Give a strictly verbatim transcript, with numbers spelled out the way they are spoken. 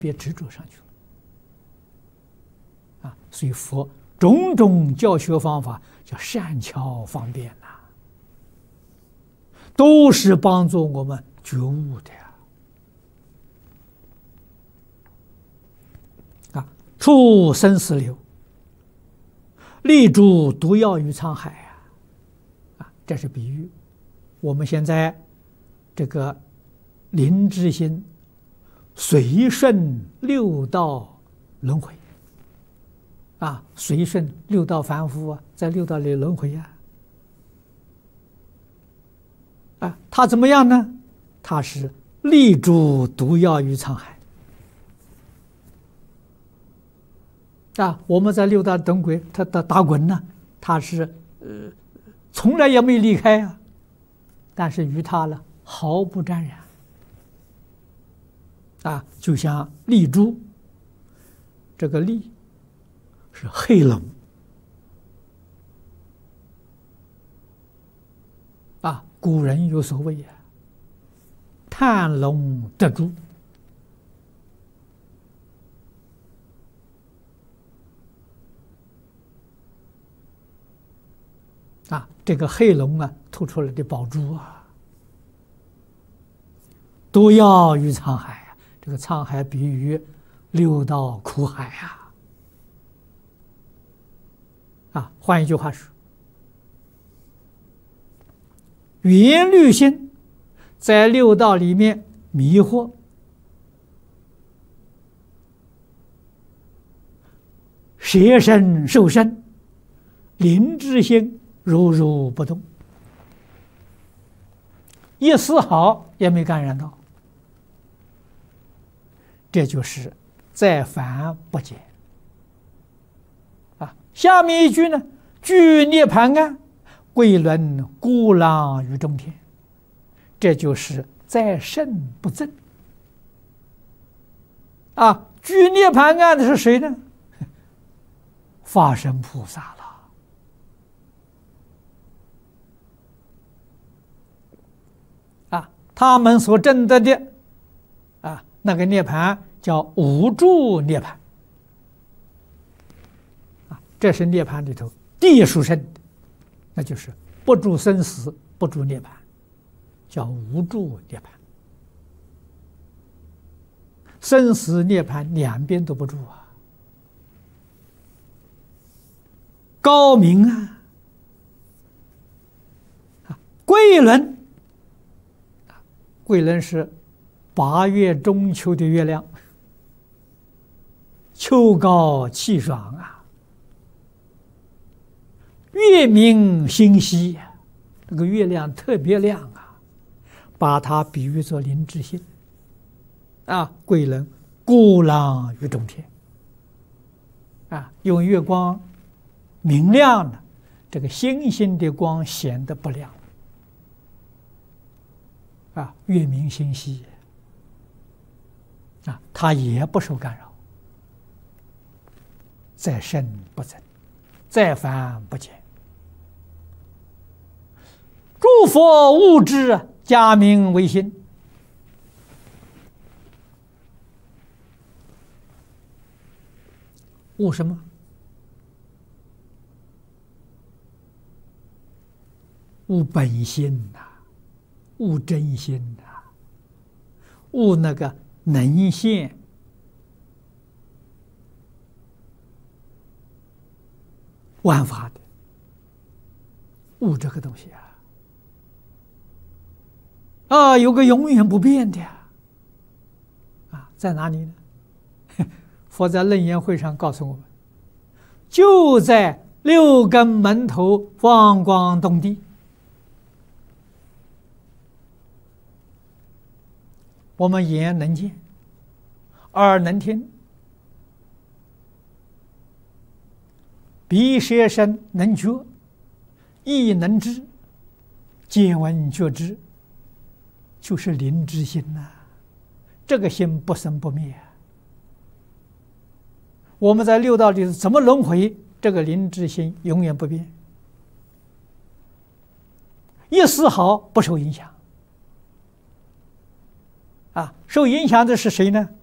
别执着上去了啊！所以佛种种教学方法叫善巧方便呐、啊，都是帮助我们觉悟的呀！啊，出生死流，立诸毒药于沧海呀！啊，这是比喻。我们现在这个灵知心随顺六道轮回啊，随顺六道凡夫啊，在六道里轮回啊，啊，他怎么样呢？他是立诸毒药于沧海啊，我们在六道轮回，他打打滚呢，他是呃，从来也没离开啊。但是与他呢毫不沾染啊，就像立珠，这个立是黑龙啊，古人有所谓啊，探龙得珠啊，这个黑龙啊吐出来的宝珠啊，毒药于沧海啊，这个沧海比喻六道苦海啊，啊，换一句话说，缘虑心在六道里面迷惑，舍身受身，灵知心如如不动，一丝毫也没感染到，这就是在凡不减啊。下面一句呢，具涅盘岸，贵轮孤狼于中天，这就是在圣不正啊。具涅盘岸的是谁呢？法身菩萨了。他们所证得的啊，那个涅槃叫无住涅槃啊，这是涅槃里头第一殊胜的，那就是不住生死，不住涅槃，叫无住涅槃。生死涅槃两边都不住啊，高明啊！啊，贵人。贵人是八月中秋的月亮，秋高气爽啊，月明星稀，这个月亮特别亮啊，把它比喻作灵知心啊。贵人孤狼于中天啊，用月光明亮了，这个星星的光显得不亮啊，月明星稀啊，它也不受干扰，在圣不增，在凡不减。诸佛悟知，假名为心。悟什么？悟本心呐、啊，悟真心呐、啊，悟那个能现万法的，悟这个东西啊，啊，有个永远不变的呀，啊，在哪里呢？佛在楞严会上告诉我们，就在六根门头放光动地。我们眼能见，耳能听，鼻舌身能觉，意能知，见闻觉知，就是灵知心呐、啊。这个心不生不灭、啊。我们在六道里怎么轮回？这个灵知心永远不变，一丝毫不受影响。啊，受影响的是谁呢？